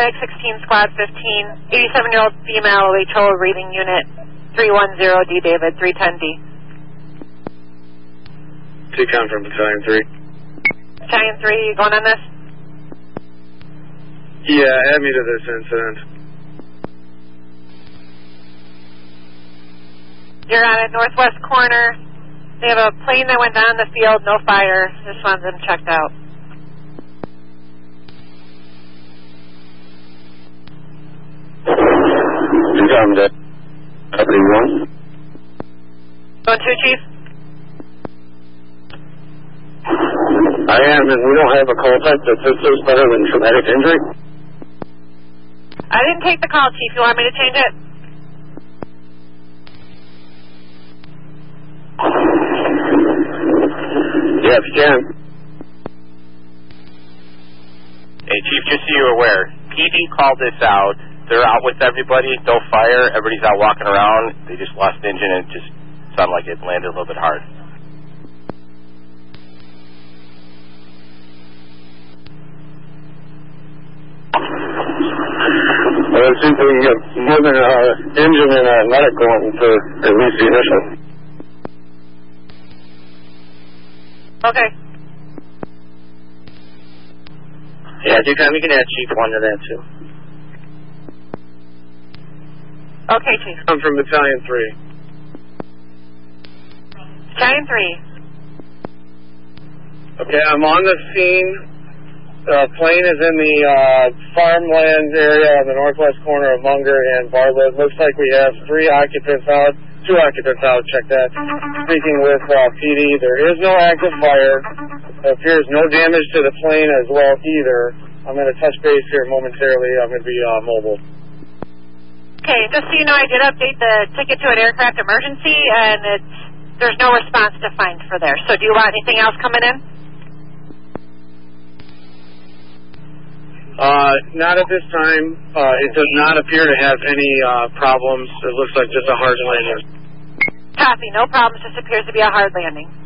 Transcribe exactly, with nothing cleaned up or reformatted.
Bag sixteen, Squad fifteen, eighty-seven-year-old female, H O reading unit three one zero D, David, three ten D. T-Con from Battalion three. Battalion three, you going on this? Yeah, add me to this incident. You're on a northwest corner. They have a plane that went down the field, no fire. Just wanted them checked out. T-Con to Company one. Going to, Chief? I am, and we don't have a call type that fits us better than traumatic injury. I didn't take the call, Chief. You want me to change it? Yeah, if you can. Hey, Chief, just so you're aware, P D called this out. They're out with everybody. No fire. Everybody's out walking around. They just lost the engine and it just sounded like it landed a little bit hard. Well, it seems we can get more than an engine and a medic going for at least the initial. Okay. Yeah, T-Con, we can add Chief one to that, too. Okay, Chief. I'm from Battalion three. Battalion three. Okay, I'm on the scene. The plane is in the uh, farmland area on the northwest corner of Munger and Bartlett. Looks like we have three occupants out, two occupants out, check that. Speaking with uh, P D, there is no active fire. There appears no damage to the plane as well either. I'm going to touch base here momentarily. I'm going to be uh, mobile. Okay, just so you know, I did update the ticket to an aircraft emergency, and it's there's no response to find for there. So do you want anything else coming in? Uh, not at this time. Uh, it does not appear to have any uh, problems. It looks like just a hard landing. Copy, no problems. Just appears to be a hard landing.